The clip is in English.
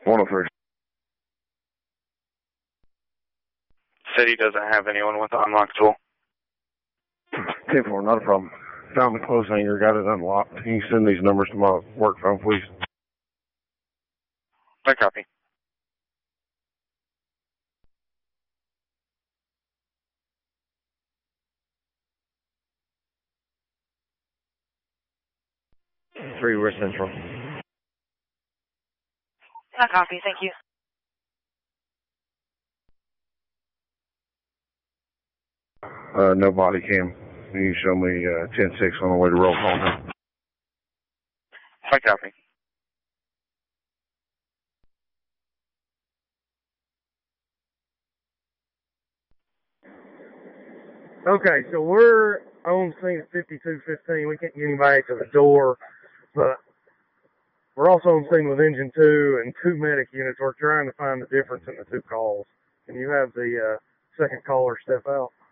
103. City doesn't have anyone with the unlocked tool. 10-4, not a problem. Found the close hanger, got it unlocked. Can you send these numbers to my work phone, please? I copy. Three, we're central. I copy, thank you. No body cam. Can you show me 10-6 on the way to roll call? I copy. Okay, so we're on scene at 5215. We can't get anybody to the door, but we're also on scene with Engine 2 and 2 medic units. We're trying to find the difference in the two calls. Can you have the second caller step out?